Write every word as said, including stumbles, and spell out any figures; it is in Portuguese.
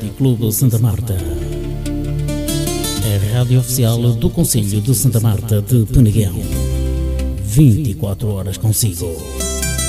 Rádio Clube Santa Marta. A rádio oficial do Concelho de Santa Marta de Peneguão. vinte e quatro horas consigo.